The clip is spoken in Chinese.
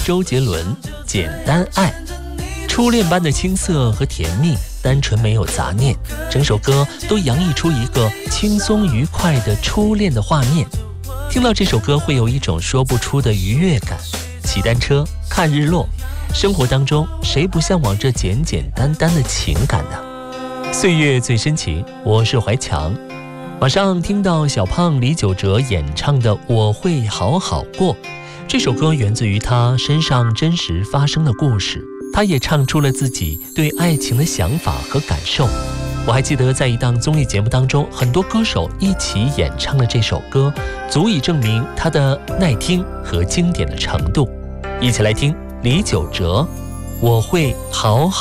周杰伦《简单爱》，初恋般的青涩和甜蜜，单纯没有杂念，整首歌都洋溢出一个轻松愉快的初恋的画面。听到这首歌会有一种说不出的愉悦感。骑单车，看日落，生活当中谁不向往这简简单单的情感呢？岁月最深情，我是怀强。马上听到小胖李玖哲演唱的《我会好好过》，这首歌源自于他身上真实发生的故事，他也唱出了自己对爱情的想法和感受。我还记得在一档综艺节目当中，很多歌手一起演唱了这首歌，足以证明它的耐听和经典的程度。一起来听李玖哲《我会好好